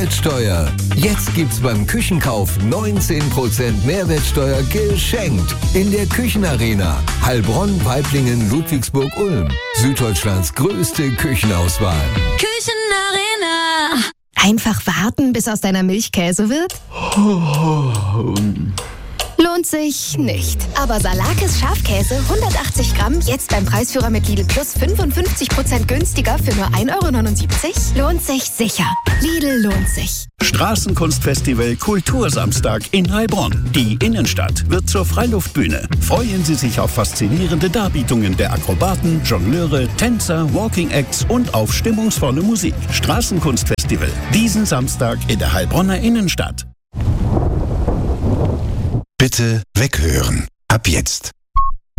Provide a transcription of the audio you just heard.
Mehrwertsteuer. Jetzt gibt's beim Küchenkauf 19% Mehrwertsteuer geschenkt. In der Küchenarena. Heilbronn, Waiblingen, Ludwigsburg, Ulm. Süddeutschlands größte Küchenauswahl. Küchenarena. Einfach warten, bis aus deiner Milch Käse wird? Lohnt sich nicht. Aber Salakis Schafkäse 180 Gramm jetzt beim Preisführer mit Lidl Plus 55% günstiger für nur 1,79 €? Lohnt sich sicher. Lidl lohnt sich. Straßenkunstfestival Kultursamstag in Heilbronn. Die Innenstadt wird zur Freiluftbühne. Freuen Sie sich auf faszinierende Darbietungen der Akrobaten, Jongleure, Tänzer, Walking Acts und auf stimmungsvolle Musik. Straßenkunstfestival. Diesen Samstag in der Heilbronner Innenstadt. Bitte weghören. Ab jetzt.